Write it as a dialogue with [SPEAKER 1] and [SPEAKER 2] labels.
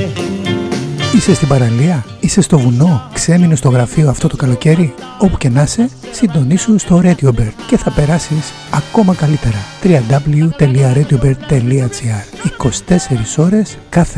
[SPEAKER 1] Είσαι στην παραλία, είσαι στο βουνό, ξέμεινε στο γραφείο αυτό το καλοκαίρι. Όπου και να είσαι, συντονίσου στο RadioBird και θα περάσεις ακόμα καλύτερα. www.radiobird.gr 24 ώρες κάθε